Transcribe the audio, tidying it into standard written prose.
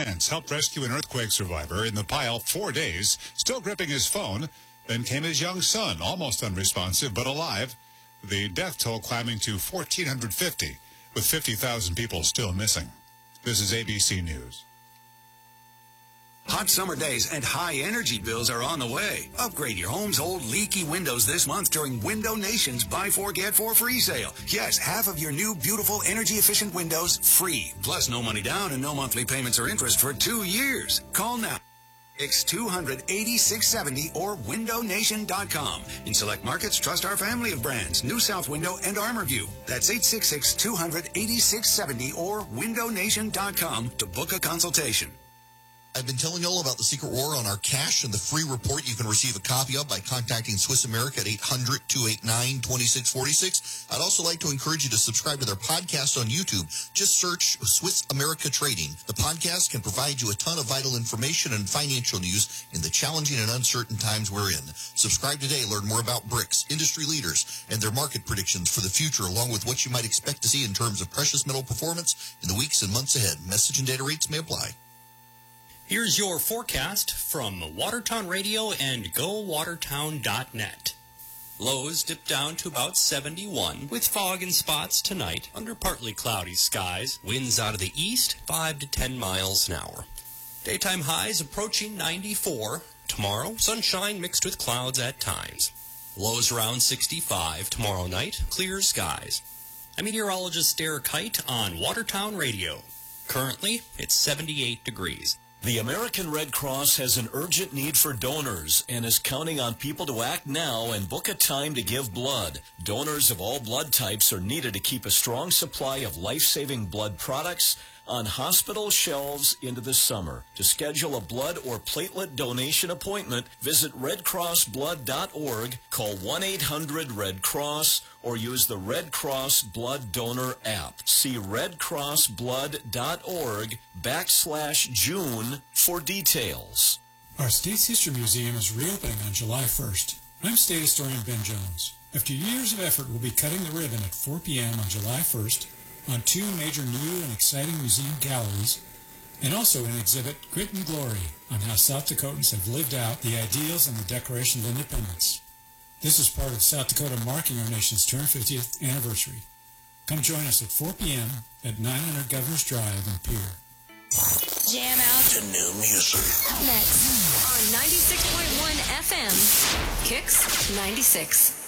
France helped rescue an earthquake survivor in the pile 4 days, still gripping his phone. Then came his young son, almost unresponsive, but alive. The death toll climbing to 1,450, with 50,000 people still missing. This is ABC News. Hot summer days and high energy bills are on the way. Upgrade your home's old leaky windows this month during Window Nation's Buy 4 Get 4 free sale. Yes, half of your new beautiful energy efficient windows free. Plus no money down and no monthly payments or interest for 2 years. Call now. 200-8670 or windownation.com. In select markets, trust our family of brands, New South Window and ArmorView. That's 866-200-8670 or windownation.com to book a consultation. I've been telling you all about the secret war on our cash and the free report you can receive a copy of by contacting Swiss America at 800-289-2646. I'd also like to encourage you to subscribe to their podcast on YouTube. Just search Swiss America Trading. The podcast can provide you a ton of vital information and financial news in the challenging and uncertain times we're in. Subscribe today. Learn more about BRICS, industry leaders, and their market predictions for the future, along with what you might expect to see in terms of precious metal performance in the weeks and months ahead. Message and data rates may apply. Here's your forecast from Watertown Radio and GoWatertown.net. Lows dip down to about 71 with fog in spots tonight under partly cloudy skies. Winds out of the east 5 to 10 miles an hour. Daytime highs approaching 94. Tomorrow, sunshine mixed with clouds at times. Lows around 65 tomorrow night. Clear skies. I'm meteorologist Derek Height on Watertown Radio. Currently, it's 78 degrees. The American Red Cross has an urgent need for donors and is counting on people to act now and book a time to give blood. Donors of all blood types are needed to keep a strong supply of life-saving blood products on hospital shelves into the summer. To schedule a blood or platelet donation appointment, visit redcrossblood.org, call 1-800-RED-CROSS, or use the Red Cross Blood Donor app. See redcrossblood.org/June for details. Our State's History Museum is reopening on July 1st. I'm State Historian Ben Jones. After years of effort, we'll be cutting the ribbon at 4 p.m. on July 1st on 2 major new and exciting museum galleries, and also an exhibit, Grit and Glory, on how South Dakotans have lived out the ideals in the Declaration of Independence. This is part of South Dakota marking our nation's 250th anniversary. Come join us at 4 p.m. at 900 Governor's Drive in Pierre. Jam out To new music. next on 96.1 FM, Kicks 96.